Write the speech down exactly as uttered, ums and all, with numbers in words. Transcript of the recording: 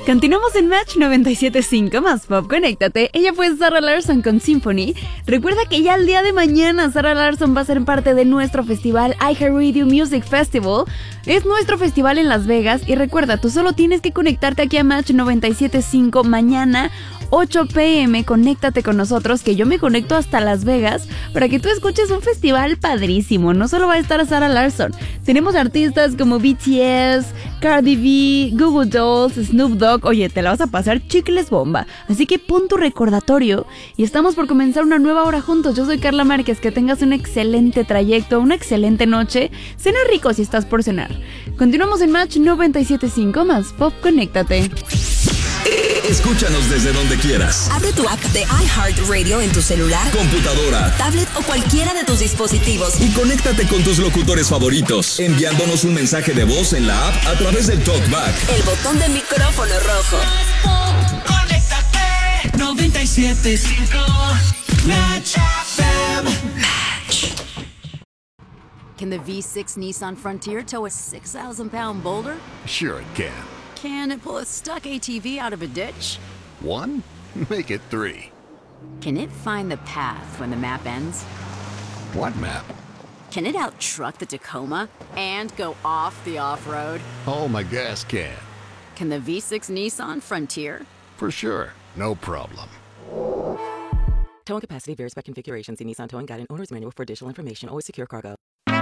Continuamos en Match noventa y siete punto cinco más Pop, conéctate. Ella fue Zara Larsson con Symphony. Recuerda que ya el día de mañana Zara Larsson va a ser parte de nuestro festival iHeartRadio Music Festival. Es nuestro festival en Las Vegas y recuerda, tú solo tienes que conectarte aquí a Match noventa y siete punto cinco mañana ocho pe eme, conéctate con nosotros, que yo me conecto hasta Las Vegas para que tú escuches un festival padrísimo. No solo va a estar Zara Larsson, tenemos artistas como B T S, Cardi B, Google Dolls, Snoop Dogg. Oye, te la vas a pasar chicles bomba, así que pon tu recordatorio y estamos por comenzar una nueva hora juntos. Yo soy Carla Márquez, que tengas un excelente trayecto, una excelente noche, cena rico si estás por cenar. Continuamos en Match noventa y siete punto cinco más Pop, conéctate. Escúchanos desde donde quieras. Abre tu app de iHeartRadio en tu celular, computadora, tablet o cualquiera de tus dispositivos. Y conéctate con tus locutores favoritos, enviándonos un mensaje de voz en la app a través del TalkBack. El botón de micrófono rojo. Conéctate noventa y siete punto cinco Match F M. Match. Can the V six Nissan Frontier tow a six thousand pound boulder? Sure it can. Can it pull a stuck A T V out of a ditch? One? Make it three. Can it find the path when the map ends? What map? Can it out-truck the Tacoma and go off the off-road? Oh, my gas can. Can the V six Nissan Frontier? For sure. No problem. Towing capacity varies by configuration. See Nissan Towing Guide and Owner's Manual for additional information. Always secure cargo.